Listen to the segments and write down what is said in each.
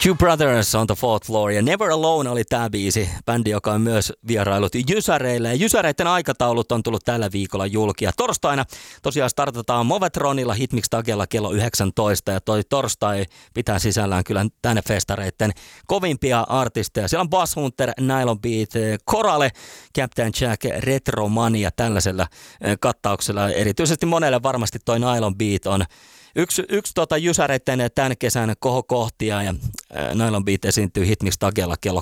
Two Brothers on the Fourth Floor ja Never Alone oli tämä biisi, bändi, joka on myös vierailut Jysäreillä. Ja Jysäreiden aikataulut on tullut tällä viikolla julki. Ja torstaina tosiaan startataan Movetronilla Hitmix Tagella kello 19. Ja toi torstai pitää sisällään kyllä tänne festareiden kovimpia artisteja. Siellä on Bass Hunter, Nylon Beat, Korale, Captain Jack, Retromania tällaisella kattauksella. Erityisesti monelle varmasti toi Nylon Beat on Yksi Jysäreiden tämän kesän kohokohtia ja Nylon Beat esiintyy Hitmix Tagella kello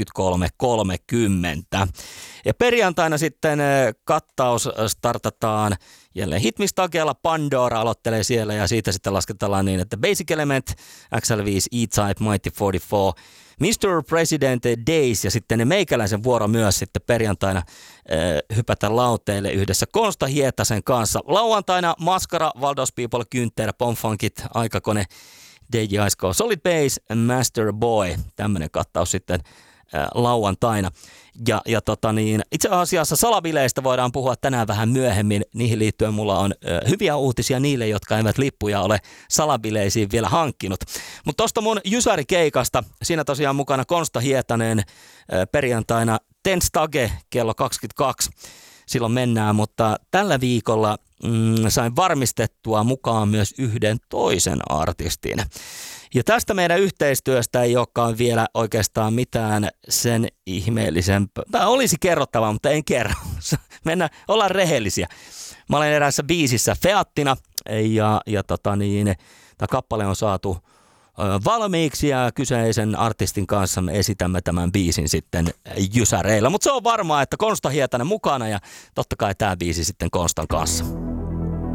23.30. Ja perjantaina sitten kattaus startataan jälleen Hitmix Tagella, Pandora aloittelee siellä ja siitä sitten lasketellaan niin, että Basic Element, XL5, E-Type, Mighty 44, Mr. President Days ja sitten meikäläisen vuoro myös sitten perjantaina hypätä lauteille yhdessä Konsta Hietasen kanssa. Lauantaina Maskara, Valdos People, Günther, Pomfunkit, Aikakone, DJ Aisko, Solid Bass, Master Boy. Tämmöinen kattaus sitten lauantaina. Ja itse asiassa salabileistä voidaan puhua tänään vähän myöhemmin. Niihin liittyen mulla on hyviä uutisia niille, jotka eivät lippuja ole salabileisiin vielä hankkinut. Mutta tuosta mun Jysärikeikasta, siinä tosiaan mukana Konsta Hietanen perjantaina Ten Stage kello 22. Silloin mennään, mutta tällä viikolla sain varmistettua mukaan myös yhden toisen artistin. Ja tästä meidän yhteistyöstä ei olekaan vielä oikeastaan mitään sen ihmeellisempää. Tämä olisi kerrottavaa, mutta en kerro. Ollaan rehellisiä. Mä olen eräässä biisissä feattina ja tämä kappale on saatu valmiiksi ja kyseisen artistin kanssa me esitämme tämän biisin sitten Jysäreillä. Mutta se on varmaa, että Konsta Hietanen mukana ja totta kai tämä biisi sitten Konstan kanssa.